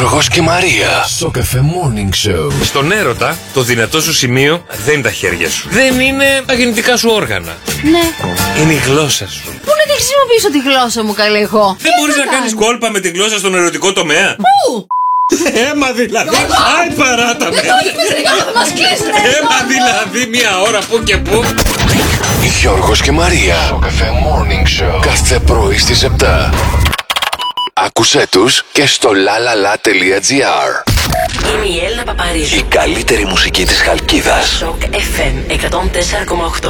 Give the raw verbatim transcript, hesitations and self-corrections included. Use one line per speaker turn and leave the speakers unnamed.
Γιώργος και Μαρία. Σοκαφέ Morning Show.
Στον έρωτα, το δυνατό σου σημείο δεν είναι τα χέρια σου. Δεν είναι τα γεννητικά σου όργανα.
Ναι.
Είναι η γλώσσα σου.
Πού να τη χρησιμοποιήσω τη γλώσσα μου, καλέ εγώ.
Δεν μπορείς να κάνεις κόλπα με τη γλώσσα στον ερωτικό τομέα.
Πού?
Έμα δηλαδή. Άι παράτα με.
Θα μας κλείσουνε.
Έμα δηλαδή μια ώρα που και που.
Γιώργος και Μαρία. Σοκαφέ Morning Show. Κάθε πρωί στις επτά. Άκουσέ τους και στο lalala.gr.
Είμαι η Έλληνα Παπαρίζου.
Η καλύτερη μουσική της Χαλκίδας.
Σοκ εφ εμ εκατόν τέσσερα κόμμα οκτώ.